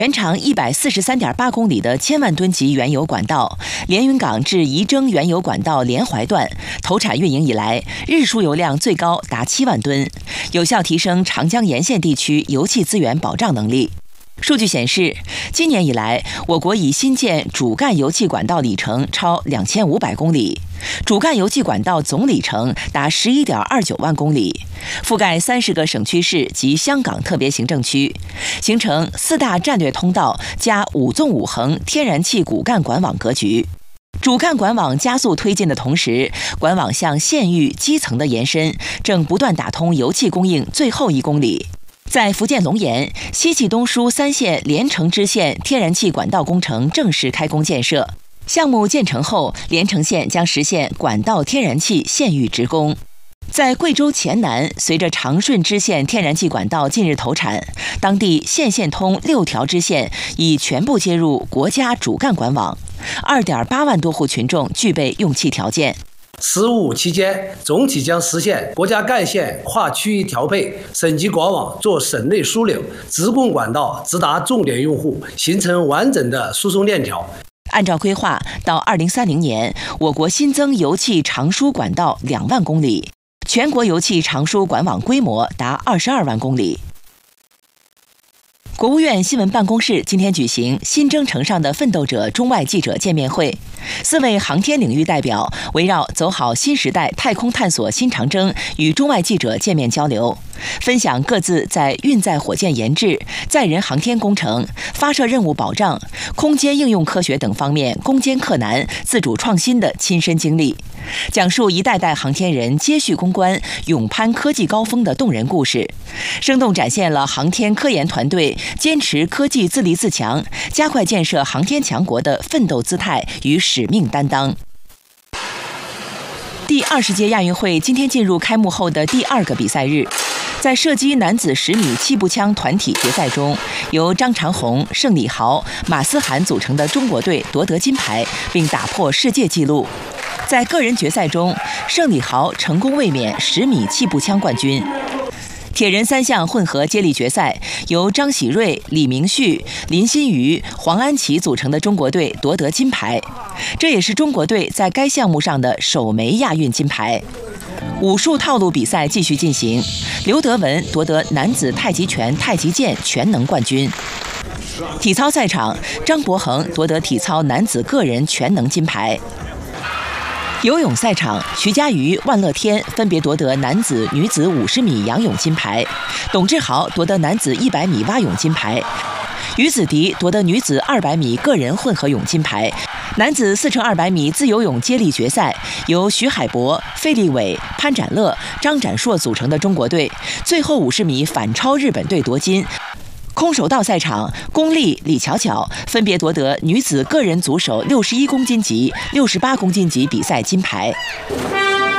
全长143.8公里的1000万吨级原油管道连云港至仪征原油管道连淮段投产运营以来，日输油量最高达7万吨，有效提升长江沿线地区油气资源保障能力。数据显示，今年以来，我国已新建主干油气管道里程超2500公里，主干油气管道总里程达11.29万公里，覆盖30个省区市及香港特别行政区，形成4大战略通道加5纵5横天然气骨干管网格局。主干管网加速推进的同时，管网向县域基层的延伸正不断打通油气供应最后1公里。在福建龙岩，西气东输3线连城支线天然气管道工程正式开工建设。项目建成后，连城县将实现管道天然气县域直供。在贵州黔南，随着长顺支线天然气管道近日投产，当地县通6条支线已全部接入国家主干管网，2.8万多户群众具备用气条件。 “15期间，总体将实现国家干线跨区域调配，省级管网做省内枢纽，直供管道直达重点用户，形成完整的输送链条。” 按照规划，到2030年，我国新增油气长输管道2万公里，全国油气长输管网规模达22万公里。国务院新闻办公室今天举行新征程上的奋斗者中外记者见面会，4位航天领域代表围绕走好新时代太空探索新长征与中外记者见面交流，分享各自在运载火箭研制、载人航天工程、发射任务保障、空间应用科学等方面攻坚克难、自主创新的亲身经历，讲述一代代航天人接续攻关、勇攀科技高峰的动人故事，生动展现了航天科研团队坚持科技自立自强、加快建设航天强国的奋斗姿态与使命担当。第20届亚运会今天进入开幕后的第2个比赛日，在射击男子10米气步枪团体决赛中，由张长虹、盛礼豪、马思涵组成的中国队夺得金牌，并打破世界纪录。在个人决赛中，盛礼豪成功卫冕10米气步枪冠军。铁人3项混合接力决赛，由张喜瑞、李明旭、林新瑜、黄安琪组成的中国队夺得金牌，这也是中国队在该项目上的首枚亚运金牌。武术套路比赛继续进行，刘德文夺得男子太极拳、太极剑全能冠军。体操赛场，张博恒夺得体操男子个人全能金牌。游泳赛场，徐嘉余、万乐天分别夺得男子、女子50米仰泳金牌，董志豪夺得男子100米蛙泳金牌，于子迪夺得女子200米个人混合泳金牌。男子4×200米自由泳接力决赛，由徐海博、费立伟、潘展乐、张展硕组成的中国队，最后50米反超日本队夺金。空手道赛场，龚丽、李巧巧分别夺得女子个人组手61公斤级、68公斤级比赛金牌。